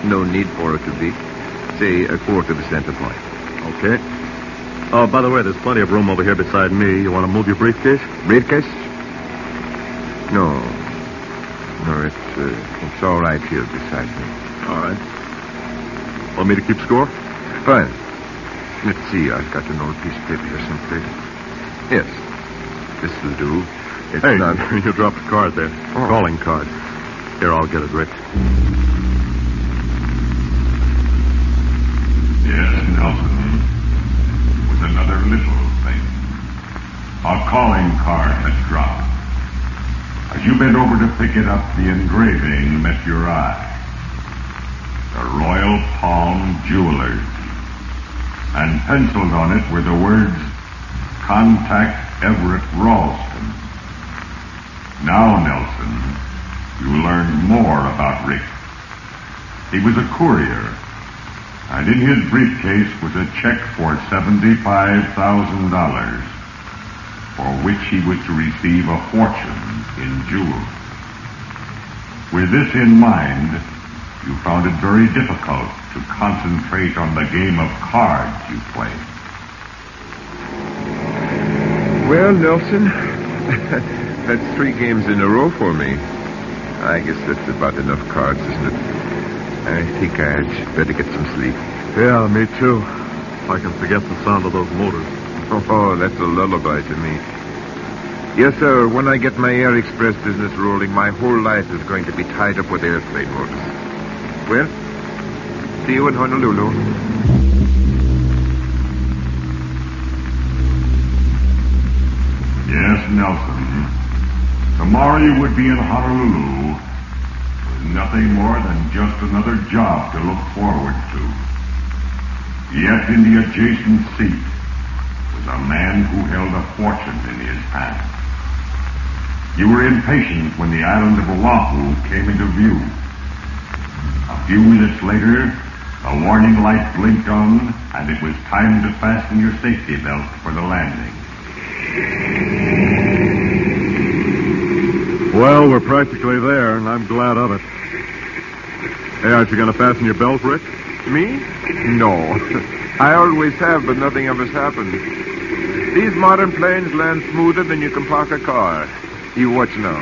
no need for it to be. Say a quarter of a cent a point. Okay. Oh, by the way, there's plenty of room over here beside me. You want to move your briefcase? Briefcase? No. No, it's all right here beside me. All right. Want me to keep score? Fine. Let's see, I've got an old piece of paper here someplace. Yes. This will do. It's hey, not... you dropped a card there. Oh. Calling card. Here, I'll get it, Rick. Yes, Nelson. With another little thing. A calling card has dropped. As you bent over to pick it up, the engraving met your eye. The Royal Palm Jewelers. And penciled on it were the words, Contact Everett Ralston. Now, Nelson, you learn more about Rick. He was a courier, and in his briefcase was a check for $75,000, for which he was to receive a fortune in jewels. With this in mind, you found it very difficult to concentrate on the game of cards you played. Well, Nelson, that's 3 games in a row for me. I guess that's about enough cards, isn't it? I think I'd better get some sleep. Yeah, me too. If I can forget the sound of those motors. Oh, that's a lullaby to me. Yes, sir. When I get my Air Express business rolling, my whole life is going to be tied up with airplane motors. Well, see you in Honolulu. Yes, Nelson. Tomorrow you would be in Honolulu with nothing more than just another job to look forward to. Yet in the adjacent seat was a man who held a fortune in his hand. You were impatient when the island of Oahu came into view. A few minutes later, a warning light blinked on, and it was time to fasten your safety belt for the landing. Well, we're practically there, and I'm glad of it. Hey, aren't you going to fasten your belt, Rick? Me? No. I always have, but nothing ever's happened. These modern planes land smoother than you can park a car. You watch now.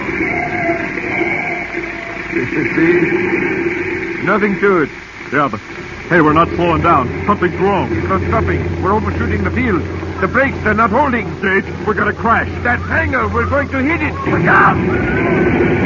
See? Nothing to it. Yeah, but hey, we're not slowing down. Something's wrong. It's not stopping. We're overshooting the field. The brakes, they're not holding. Gage, we're going to crash. That hangar, we're going to hit it. Look out!